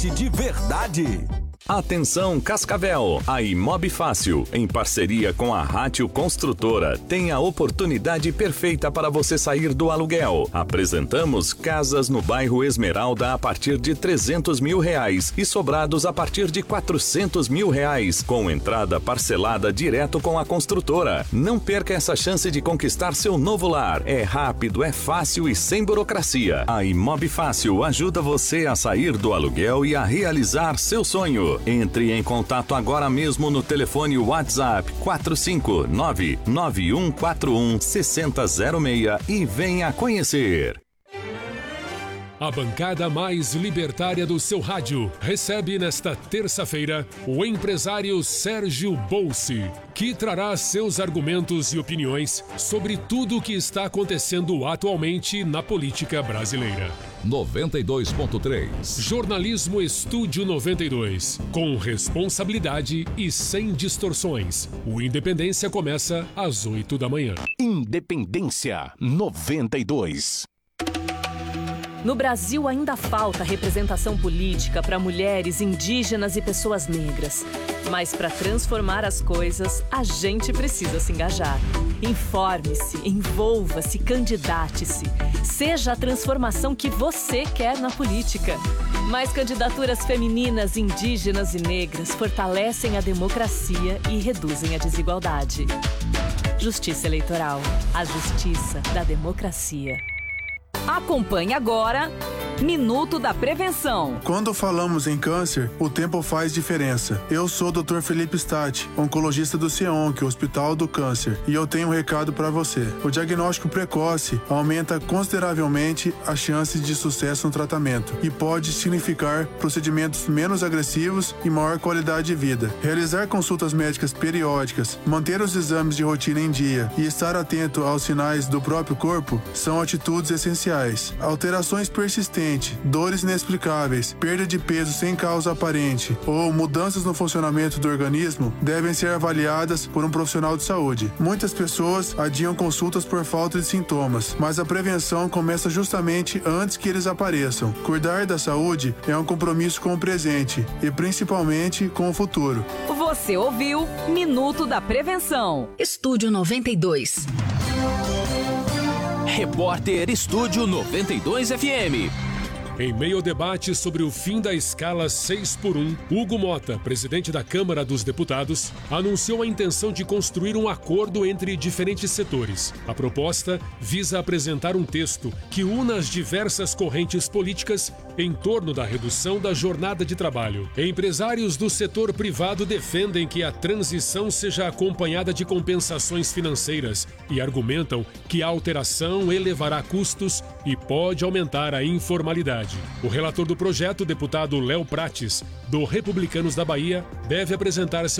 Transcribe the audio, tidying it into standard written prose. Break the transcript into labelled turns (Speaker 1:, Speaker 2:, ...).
Speaker 1: qualidade de verdade.
Speaker 2: Atenção Cascavel, a Imob Fácil, em parceria com a Rátio Construtora, tem a oportunidade perfeita para você sair do aluguel. Apresentamos casas no bairro Esmeralda a partir de R$300 mil e sobrados a partir de R$400 mil, com entrada parcelada direto com a construtora. Não perca essa chance de conquistar seu novo lar. É rápido, é fácil e sem burocracia. A Imob Fácil ajuda você a sair do aluguel e a realizar seu sonho. Entre em contato agora mesmo no telefone WhatsApp 459-9141-6006 e venha conhecer.
Speaker 3: A bancada mais libertária do seu rádio recebe nesta terça-feira o empresário Sérgio Bolsi, que trará seus argumentos e opiniões sobre tudo o que está acontecendo atualmente na política brasileira.
Speaker 4: 92.3
Speaker 3: Jornalismo Estúdio 92. Com responsabilidade e sem distorções. O Independência começa às 8 da manhã.
Speaker 1: Independência 92.
Speaker 5: No Brasil ainda falta representação política para mulheres, indígenas e pessoas negras. Mas para transformar as coisas, a gente precisa se engajar. Informe-se, envolva-se, candidate-se. Seja a transformação que você quer na política. Mais candidaturas femininas, indígenas e negras fortalecem a democracia e reduzem a desigualdade. Justiça Eleitoral. A justiça da democracia.
Speaker 6: Acompanhe agora Minuto da Prevenção.
Speaker 7: Quando falamos em câncer, o tempo faz diferença. Eu sou o Dr. Felipe Statti, oncologista do CEONC, Hospital do Câncer, e eu tenho um recado para você. O diagnóstico precoce aumenta consideravelmente as chances de sucesso no tratamento e pode significar procedimentos menos agressivos e maior qualidade de vida. Realizar consultas médicas periódicas, manter os exames de rotina em dia e estar atento aos sinais do próprio corpo são atitudes essenciais. Alterações persistentes, dores inexplicáveis, perda de peso sem causa aparente ou mudanças no funcionamento do organismo devem ser avaliadas por um profissional de saúde. Muitas pessoas adiam consultas por falta de sintomas, mas a prevenção começa justamente antes que eles apareçam. Cuidar da saúde é um compromisso com o presente e principalmente com o futuro.
Speaker 6: Você ouviu Minuto da Prevenção.
Speaker 8: Estúdio 92.
Speaker 1: Repórter Estúdio 92 FM.
Speaker 3: Em meio ao debate sobre o fim da escala 6x1, Hugo Mota, presidente da Câmara dos Deputados, anunciou a intenção de construir um acordo entre diferentes setores. A proposta visa apresentar um texto que una as diversas correntes políticas em torno da redução da jornada de trabalho. Empresários do setor privado defendem que a transição seja acompanhada de compensações financeiras e argumentam que a alteração elevará custos e pode aumentar a informalidade. O relator do projeto, deputado Léo Prates, do Republicanos da Bahia, deve apresentar